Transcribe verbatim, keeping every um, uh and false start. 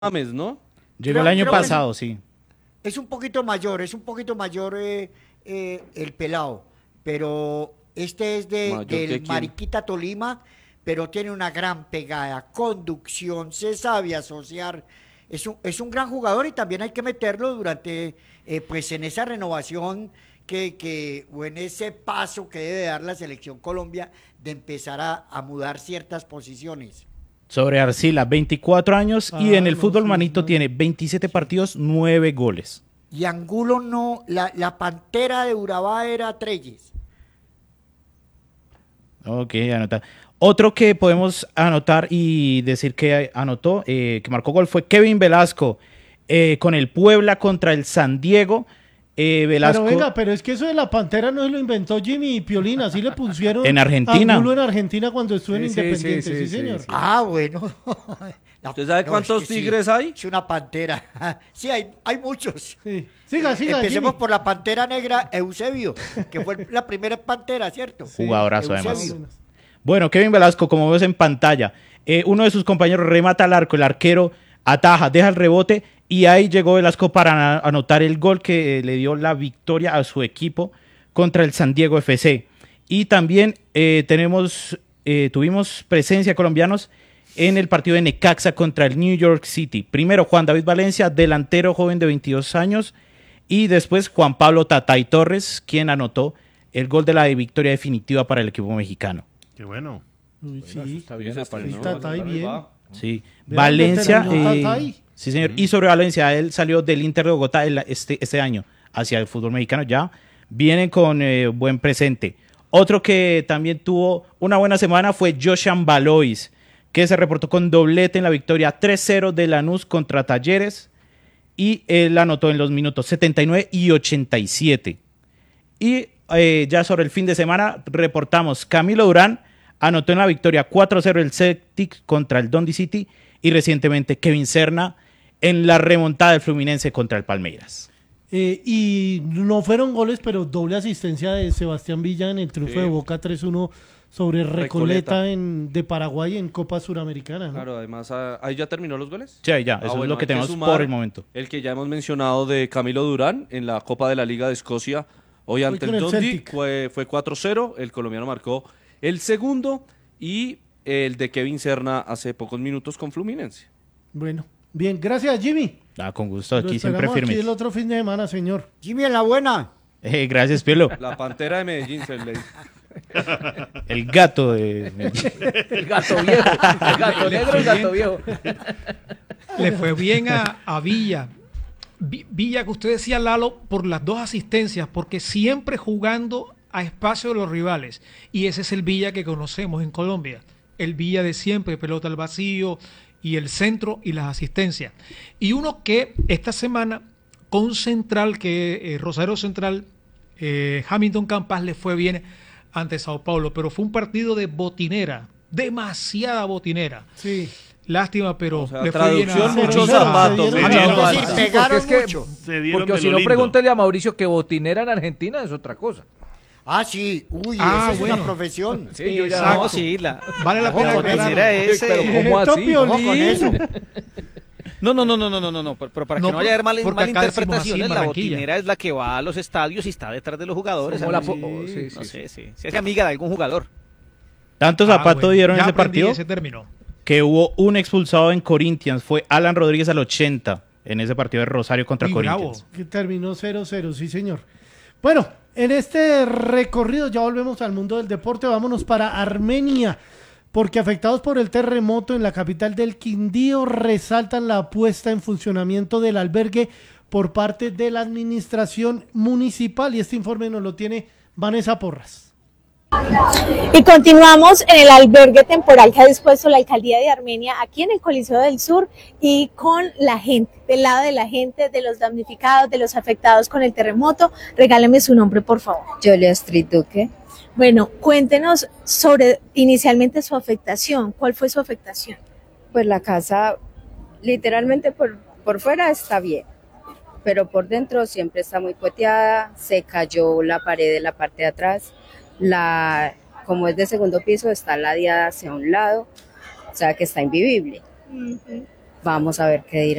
James, ¿no? Llegó Creo- el año creo que pasado, sí. Es un poquito mayor, es un poquito mayor eh, eh, el pelado, pero este es de, ¿Mayor que del quién? Mariquita Tolima, pero tiene una gran pegada, conducción, se sabe asociar, es un, es un gran jugador y también hay que meterlo durante, eh, pues en esa renovación que, que, o en ese paso que debe dar la selección Colombia de empezar a, a mudar ciertas posiciones. Sobre Arcila, veinticuatro años y Ah, en el no, fútbol sí, manito no. tiene veintisiete partidos, nueve goles. Y Angulo no, la, la pantera de Urabá era Treyes. Ok, anota. Otro que podemos anotar y decir que anotó, eh, que marcó gol, fue Kevin Velasco eh, con el Puebla contra el San Diego. Eh, Velasco Pero venga, pero es que eso de la Pantera no se lo inventó Jimmy y Piolín, así le pusieron En Argentina. Angulo en Argentina cuando estuvo en Sí, sí, Independiente, sí, sí, sí, señor. sí. Ah, bueno. La- ¿Usted sabe cuántos es que tigres hay? Es una pantera. Sí, hay, hay muchos. Sí. Siga, siga, Empecemos Jimmy. por la pantera negra Eusebio, que fue la primera pantera, ¿cierto? Jugadorazo, Eusebio. además. Bueno, Kevin Velasco, como ves en pantalla, eh, uno de sus compañeros remata al arco, el arquero ataja, deja el rebote y ahí llegó Velasco para ana- anotar el gol que eh, le dio la victoria a su equipo contra el San Diego F C. Y también eh, tenemos, eh, tuvimos presencia de colombianos en el partido de Necaxa contra el New York City. Primero Juan David Valencia, delantero joven de veintidós años, y después Juan Pablo Tatay Torres, quien anotó el gol de la victoria definitiva para el equipo mexicano. Qué bueno. Uy, sí. Está bien, está Sí, bien. Tatay bien. Sí, ¿De Valencia, dónde terminó eh, Tatay? sí señor, y sobre Valencia, él salió del Inter de Bogotá el- este, este año hacia el fútbol mexicano, ya vienen con eh, buen presente. Otro que también tuvo una buena semana fue Joshan Valois, que se reportó con doblete en la victoria tres cero de Lanús contra Talleres, y él anotó en los minutos setenta y nueve y ochenta y siete. Y eh, ya sobre el fin de semana reportamos Camilo Durán anotó en la victoria cuatro cero el Celtic contra el Dundee City, y recientemente Kevin Serna en la remontada del Fluminense contra el Palmeiras. Eh, y no fueron goles, pero doble asistencia de Sebastián Villa en el triunfo Sí. de Boca tres uno sobre Recoleta, Recoleta. en, de Paraguay en Copa Suramericana, ¿no? Claro, además, ah, ¿ahí ya terminó los goles? Sí, ahí ya, Ah, eso es bueno, lo que hay tenemos sumar por el momento. El que ya hemos mencionado de Camilo Durán en la Copa de la Liga de Escocia, hoy ante con el el Dundee, Celtic. fue, fue cuatro cero, el colombiano marcó el segundo, y el de Kevin Serna hace pocos minutos con Fluminense. Bueno, bien, gracias Jimmy. Ah, con gusto, Lo aquí siempre esperamos firmes. aquí el otro fin de semana, señor. Jimmy en la buena. Eh, gracias, Pielo. La Pantera de Medellín se le El gato de... El gato viejo, el gato negro, el gato viejo. Le fue bien a, a Villa. Vi- Villa, que usted decía, Lalo, por las dos asistencias, porque siempre jugando a espacio de los rivales. Y ese es el Villa que conocemos en Colombia. El Villa de siempre, pelota al vacío y el centro y las asistencias. Y uno que esta semana con Central, que eh, Rosario Central, eh, Hamilton Campas le fue bien ante Sao Paulo, pero fue un partido de botinera, demasiada botinera. Sí. Lástima, pero O sea, le fue bien a... traducción, muchos Se dieron- zapatos. se muchos dieron- zapatos. Sí, porque pegaron es que- mucho. Se dieron Porque de si lo no, lindo. pregúntele a Mauricio que botinera en Argentina es otra cosa. Ah, sí. Uy, Ah, esa es bueno. una profesión. Sí, yo ya- Exacto. No, sí, la, Vale la Ojo pena con eso. aclararlo. botinera es... Pero eh, ¿cómo Esto, así? Piolín. Ojo con eso. No, no, no, no, no, no, no, no, pero, pero para No, que no haya mal, porque acá decimos así en malinterpretaciones, la Barranquilla. botinera es la que va a los estadios y está detrás de los jugadores. Como la algo po- así. oh, sí, sí, No sí. sé, sí. Se hace amiga de algún jugador. Tanto Ah, zapato bueno, dieron en ya ese aprendí partido ese término. que hubo un expulsado en Corinthians. Fue Alan Rodríguez al ochenta en ese partido de Rosario contra Muy bravo. Corinthians. Que terminó cero cero, sí señor. Bueno, en este recorrido ya volvemos al mundo del deporte, vámonos para Armenia, porque afectados por el terremoto en la capital del Quindío resaltan la puesta en funcionamiento del albergue por parte de la administración municipal, y este informe nos lo tiene Vanessa Porras. Y continuamos en el albergue temporal que ha dispuesto la alcaldía de Armenia aquí en el Coliseo del Sur y con la gente, del lado de la gente, de los damnificados, de los afectados con el terremoto. Regáleme su nombre, por favor. Julia Street Duque. Bueno, cuéntenos sobre inicialmente su afectación. ¿Cuál fue su afectación? Pues la casa literalmente por, por fuera está bien, pero por dentro siempre está muy cueteada, se cayó la pared de la parte de atrás, la, como es de segundo piso, está ladeada hacia un lado, o sea que está invivible. Uh-huh. Vamos a ver qué dirá.